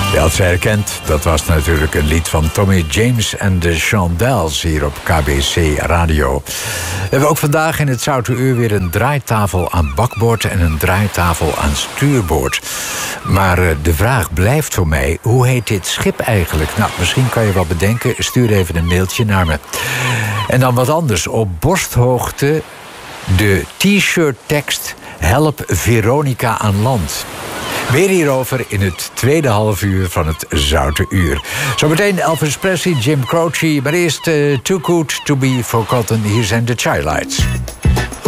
Je had ze herkend, dat was natuurlijk een lied van Tommy James en de Shondells hier op KBC Radio. We hebben ook vandaag in het Zoute Uur weer een draaitafel aan bakboord en een draaitafel aan stuurboord. Maar de vraag blijft voor mij, hoe heet dit schip eigenlijk? Nou, misschien kan je wat bedenken, stuur even een mailtje naar me. En dan wat anders, op borsthoogte de t-shirt tekst Help Veronica aan land. Meer hierover in het tweede halfuur van het Zoute Uur. Zometeen Elvis Presley, Jim Croce, maar eerst Too Good To Be Forgotten. Hier zijn de Chi-Lights.